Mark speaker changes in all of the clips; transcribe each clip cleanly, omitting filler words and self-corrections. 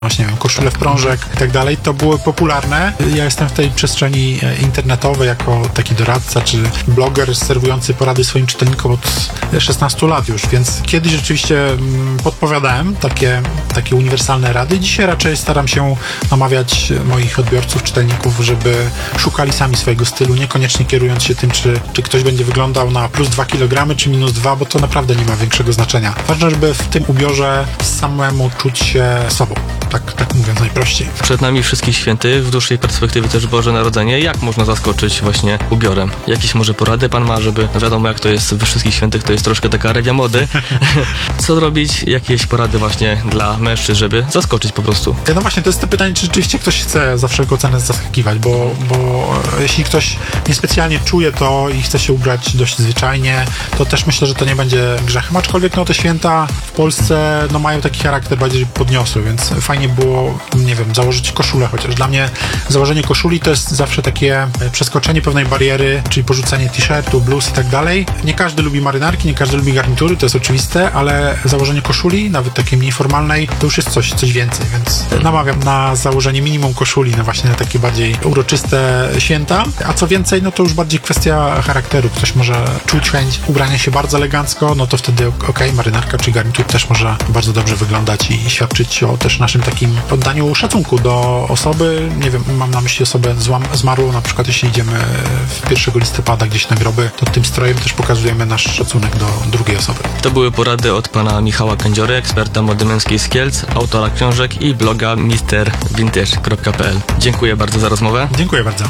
Speaker 1: właśnie, nie wiem, koszule w prążek i tak dalej, to były popularne. Ja jestem w tej przestrzeni internetowej jako taki doradca, czy bloger serwujący porady swoim czytelnikom od 16 lat już, więc kiedyś rzeczywiście podpowiadałem takie uniwersalne rady. Dzisiaj raczej staram się namawiać moich odbiorców, czytelników, żeby szukali sami swojego stylu, niekoniecznie kierując się tym, czy ktoś będzie wyglądał na plus 2 kg, czy minus 2, bo to naprawdę nie ma większego znaczenia. Ważne, żeby w tym ubiorze samemu czuć się sobą. Tak mówiąc najprościej.
Speaker 2: Przed nami Wszystkich Świętych, w dłuższej perspektywie też Boże Narodzenie. Jak można zaskoczyć właśnie ubiorem? Jakieś może porady pan ma, żeby, no wiadomo jak to jest we Wszystkich Świętych, to jest troszkę taka rewia mody. Co zrobić? Jakieś porady właśnie dla mężczyzn, żeby zaskoczyć po prostu?
Speaker 1: No właśnie, to jest to pytanie, czy rzeczywiście ktoś chce za wszelką cenę zaskakiwać, bo jeśli ktoś niespecjalnie czuje to i chce się ubrać dość zwyczajnie, to też myślę, że to nie będzie grzechem. Aczkolwiek te święta w Polsce mają taki charakter bardziej podniosły, więc fajnie było, nie wiem, założyć koszulę chociaż. Dla mnie założenie koszuli to jest zawsze takie przeskoczenie pewnej bariery, czyli porzucenie t-shirtu, bluz i tak dalej. Nie każdy lubi marynarki, nie każdy lubi garnitury, to jest oczywiste, ale założenie koszuli, nawet takiej mniej formalnej, to już jest coś więcej, więc namawiam na założenie minimum koszuli, na właśnie takie bardziej uroczyste święta, a co więcej, no to już bardziej kwestia charakteru. Ktoś może czuć chęć ubrania się bardzo elegancko, no to wtedy marynarka czy garnitur też może bardzo dobrze wyglądać i świadczyć o też naszym takim oddaniu szacunku do osoby, nie wiem, mam na myśli osobę zmarłą, na przykład jeśli idziemy w 1 listopada gdzieś na groby, to tym strojem też pokazujemy nasz szacunek do drugiej osoby.
Speaker 2: To były porady od pana Michała Kędziory, eksperta mody męskiej z Kielc, autora książek i bloga mrvintage.pl. Dziękuję bardzo za rozmowę.
Speaker 1: Dziękuję bardzo.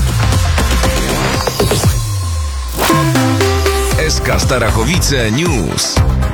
Speaker 3: SK Starachowice News.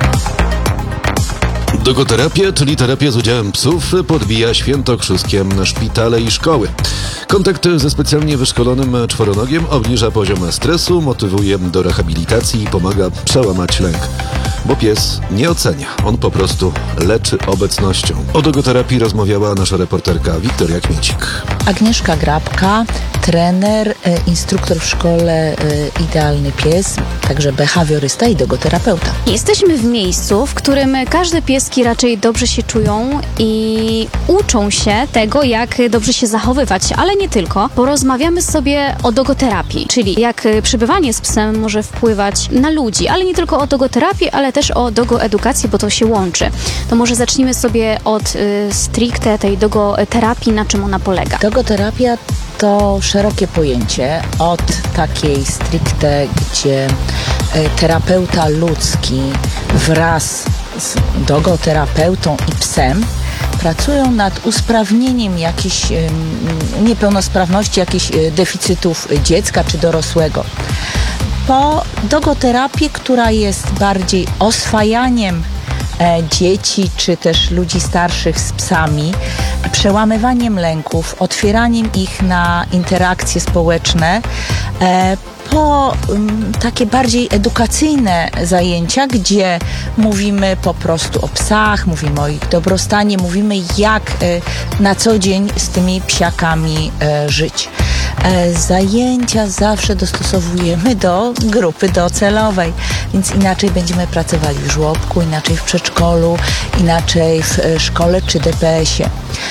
Speaker 4: Dogoterapia, czyli terapia z udziałem psów, podbija świętokrzyskiem szpitale i szkoły. Kontakt ze specjalnie wyszkolonym czworonogiem obniża poziom stresu, motywuje do rehabilitacji i pomaga przełamać lęk. Bo pies nie ocenia, on po prostu leczy obecnością. O dogoterapii rozmawiała nasza reporterka Wiktoria Kmiecik.
Speaker 5: Agnieszka Grabka, trener, instruktor w szkole Idealny Pies, także behawiorysta i dogoterapeuta.
Speaker 6: Jesteśmy w miejscu, w którym każde pieski raczej dobrze się czują i uczą się tego, jak dobrze się zachowywać, ale nie tylko. Porozmawiamy sobie o dogoterapii, czyli jak przebywanie z psem może wpływać na ludzi, ale nie tylko o dogoterapii, ale też o dogoedukację, bo to się łączy. To może zacznijmy sobie od stricte tej dogoterapii, na czym ona polega.
Speaker 5: Dogoterapia to szerokie pojęcie od takiej stricte, gdzie terapeuta ludzki wraz z dogoterapeutą i psem pracują nad usprawnieniem jakichś niepełnosprawności, jakichś deficytów dziecka czy dorosłego. Po dogoterapię, która jest bardziej oswajaniem dzieci czy też ludzi starszych z psami, przełamywaniem lęków, otwieraniem ich na interakcje społeczne, po takie bardziej edukacyjne zajęcia, gdzie mówimy po prostu o psach, mówimy o ich dobrostanie, mówimy jak na co dzień z tymi psiakami żyć. Zajęcia zawsze dostosowujemy do grupy docelowej, więc inaczej będziemy pracowali w żłobku, inaczej w przedszkolu, inaczej w szkole czy DPS-ie.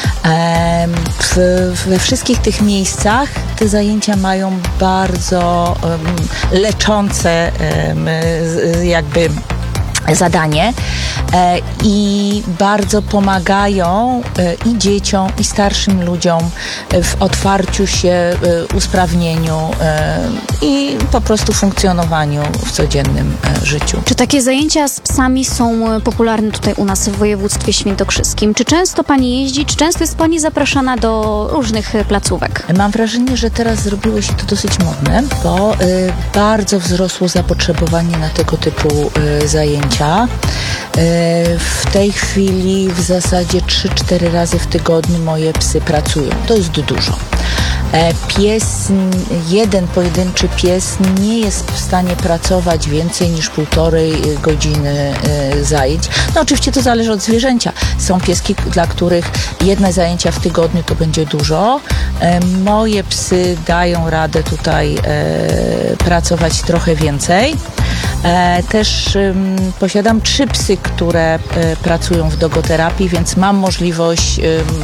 Speaker 5: We wszystkich tych miejscach te zajęcia mają bardzo leczące jakby zadanie i bardzo pomagają i dzieciom, i starszym ludziom w otwarciu się, usprawnieniu i po prostu funkcjonowaniu w codziennym życiu.
Speaker 6: Czy takie zajęcia z psami są popularne tutaj u nas w województwie świętokrzyskim? Czy często pani jeździ? Czy często jest pani zapraszana do różnych placówek?
Speaker 5: Mam wrażenie, że teraz zrobiło się to dosyć modne, bo bardzo wzrosło zapotrzebowanie na tego typu zajęcia. W tej chwili w zasadzie 3-4 razy w tygodniu moje psy pracują. To jest dużo. Jeden pojedynczy pies nie jest w stanie pracować więcej niż 1,5 godziny zajęć. No oczywiście to zależy od zwierzęcia. Są pieski, dla których jedne zajęcia w tygodniu to będzie dużo. Moje psy dają radę tutaj pracować trochę więcej. Też posiadam 3 psy, które pracują w dogoterapii, więc mam możliwość